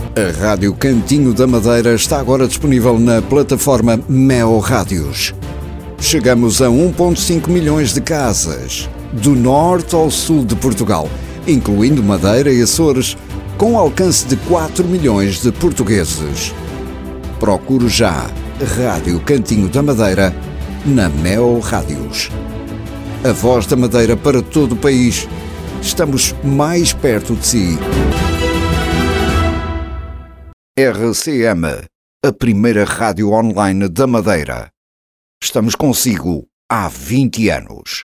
A Rádio Cantinho da Madeira está agora disponível na plataforma Mel Rádios. Chegamos a 1,5 milhões de casas, do norte ao sul de Portugal, incluindo Madeira e Açores, com alcance de 4 milhões de portugueses. Procure já Rádio Cantinho da Madeira na Mel Rádios. A voz da Madeira para todo o país. Estamos mais perto de si. RCM, a primeira rádio online da Madeira. Estamos consigo há 20 anos.